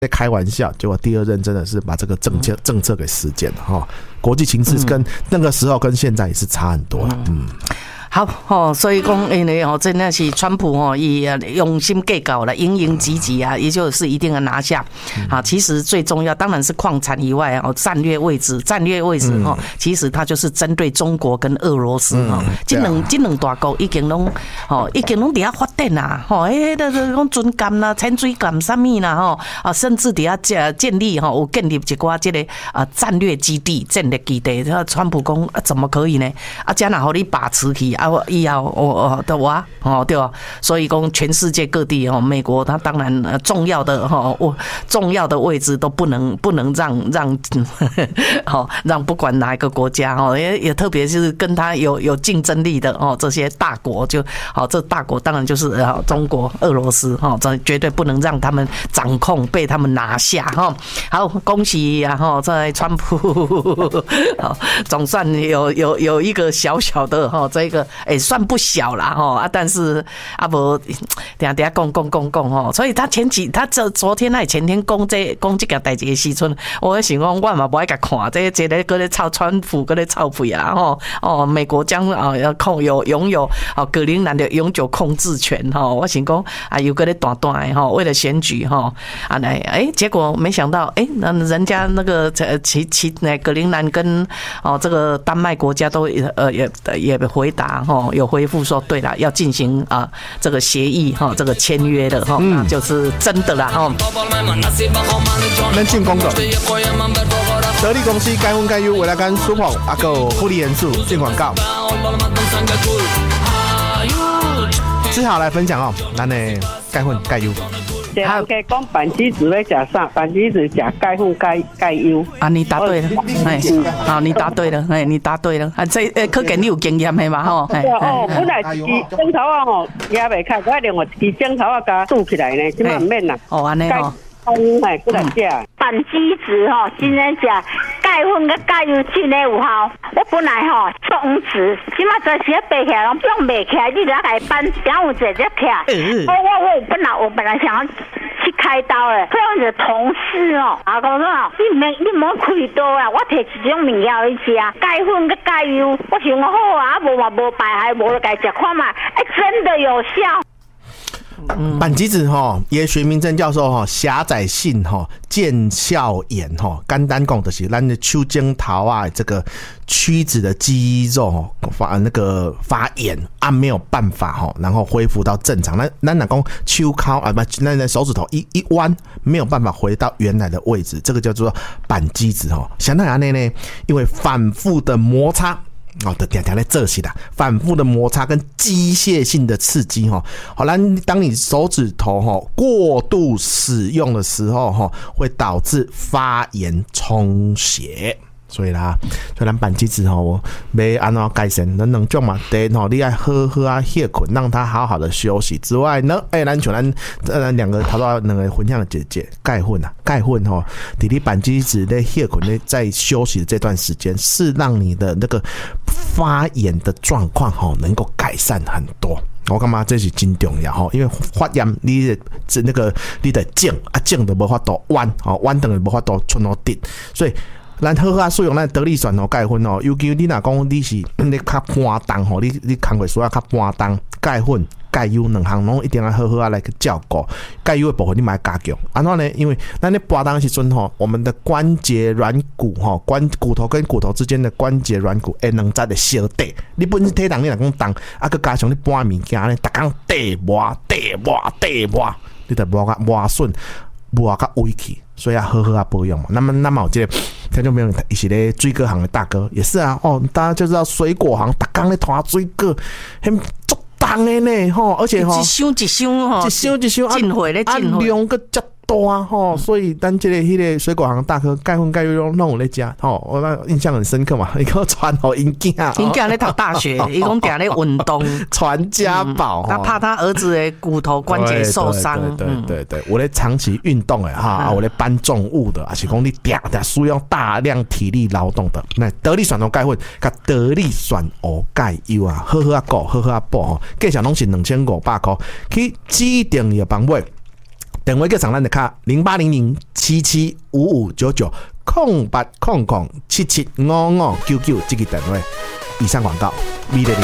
在开玩笑，结果第二任真的是把这个政策给实践了哈。国际情势跟那个时候跟现在也是差很多了。 好所以讲因为真的是川普伊用心计较了，营营积极啊，也就是一定要拿下。其实最重要当然是矿产以外战略位置其实它就是针对中国跟俄罗斯这两大国已经拢伫遐发展啊，讲军舰啦、潜水舰啥物啦甚至伫遐建立有建立一寡这个战略基地、战略基地。川普讲怎么可以呢？这样互你把持去。以后对吧？对吧？所以讲全世界各地美国它当然重要的位置都不能让不管哪一个国家也特别是跟它有竞争力的这些大国这大国当然就是中国、俄罗斯这绝对不能让他们掌控被他们拿下好，恭喜在川普总算有一个小小的这个。算不小啦但是无等下讲所以他昨天还前天讲这个代志的时阵，我想讲我嘛不爱甲看这个搁咧操川普搁咧操屁啦美国将拥有格陵兰的永久控制权我想讲又搁咧断为了选举结果没想到人家那个格陵兰跟这个丹麦国家都也回答有回复说对了，要进行这个协议这个签约的那就是真的啦咱进攻的得力公司该分该优未来跟苏鹏还有福利元素进广告。志豪来分享咱的该分该优。 人家讲板机子要吃啥？板机子吃钙粉钙优。 你答对了，你答对了，你答对了。这可见你有经验的嘛本来一支钟头压袂开，我另外一支钟头加煮起来呢，现在唔免啦。 安尼不能吃。 板机子今天吃钙粉跟钙油真的有效。我本来中指，现在这些背起来拢用袂起来，你就来搬，然后直接起来。我本来想要去开刀的，这样子同事讲说你莫开刀啊，我摕一种物料去吃，钙粉跟钙油，我想讲好无白还无就该吃看嘛，真的有效。 板机子也学名正叫做狭窄性腱鞘炎简单讲就是咱的手指头这个屈指的肌肉发炎没有办法然后恢复到正常。咱若讲手铐咱的手指头一弯没有办法回到原来的位置，这个叫做板机子相当安尼呢，因为反复的摩擦就常常在做事啦，反复的摩擦跟机械性的刺激当你手指头过度使用的时候会导致发炎充血。所以咱板机子要安怎改善，咱两种嘛，第一你要好好歇困，让他好好的休息之外呢，咱像咱两个头到两个分享的姐姐钙粉伫你板机子在歇困在休息的这段时间，是让你的那个发炎的状况能够改善很多。我感觉这是真重要因为发炎你的颈就无法度弯等于无法度伸到直，所以咱好好使用咱得力酸钙粉尤其你若讲你是你较搬重你工作需要较搬重，钙粉钙油两项拢一定要好好来去照顾。钙油的部分你嘛要加强，安怎呢？因为咱咧搬重的时阵我们的关节软骨骨头跟骨头之间的关节软骨两节的相对，你本身体重你若讲重佮加上你搬物件咧，逐工地磨，你得磨损磨较委屈，所以要好好保养嘛。那么有这个听众朋友，伊是咧水果行的大哥，也是大家就知道水果行逐工咧拖水果，很足重的呢而且一箱进货咧进货， 量个遮大所以咱这个迄个水果行大哥钙粉钙油拢有咧食我那印象很深刻嘛，伊个传因囝咧读大学，伊讲定咧运动， 传家宝他怕他儿子的骨头关节受伤。 对，我咧长期运动我咧搬重物的，还是讲你定需要大量体力劳动的，那得力选择钙粉甲得力选择钙油好好顾好好补计上拢是2500块，去指定的帮买。第电话叫上咱的卡08007755990800775599这个电话。以上广告，美丽的。